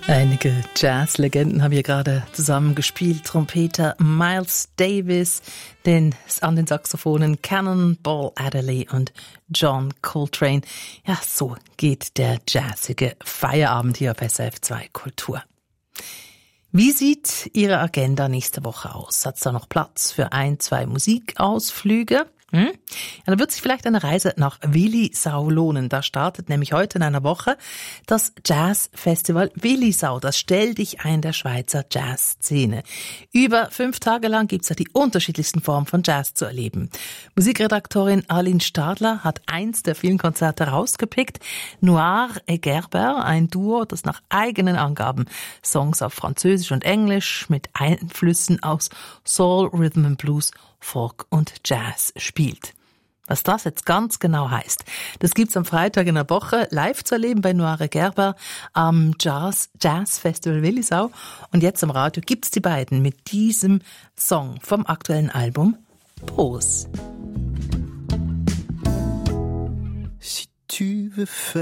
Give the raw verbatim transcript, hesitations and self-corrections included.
Einige Jazz-Legenden haben hier gerade zusammen gespielt. Trompeter Miles Davis, den, an den Saxophonen Cannonball Adderley und John Coltrane. Ja, so geht der jazzige Feierabend hier auf S R F zwei Kultur. Wie sieht Ihre Agenda nächste Woche aus? Hat es da noch Platz für ein, zwei Musikausflüge? Hm? Ja, dann wird sich vielleicht eine Reise nach Willisau lohnen. Da startet nämlich heute in einer Woche das Jazzfestival Willisau. Das Stell dich ein der Schweizer Jazzszene. Über fünf Tage lang gibt's da die unterschiedlichsten Formen von Jazz zu erleben. Musikredaktorin Arlene Stadler hat eins der vielen Konzerte rausgepickt. Noir et Gerber, ein Duo, das nach eigenen Angaben Songs auf Französisch und Englisch mit Einflüssen aus Soul, Rhythm and Blues, Folk und Jazz spielt. Was das jetzt ganz genau heißt, das gibt's am Freitag in der Woche live zu erleben bei Noir et Gerber am Jazz, Jazz Festival Willisau. Und jetzt am Radio gibt's die beiden mit diesem Song vom aktuellen Album Pose. Si tu veux faire